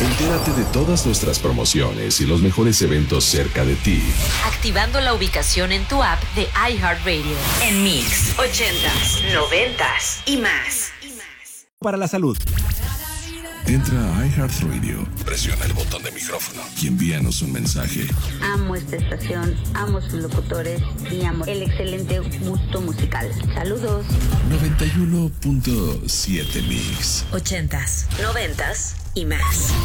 Entérate de todas nuestras promociones y los mejores eventos cerca de ti. Activando la ubicación en tu app de iHeartRadio. En Mix, 80s, 90s y más. Para la salud. Entra a iHeartRadio, presiona el botón de micrófono y envíanos un mensaje. Amo esta estación, amo sus locutores y amo el excelente gusto musical. Saludos. 91.7 Mix. 80s, 90s y más.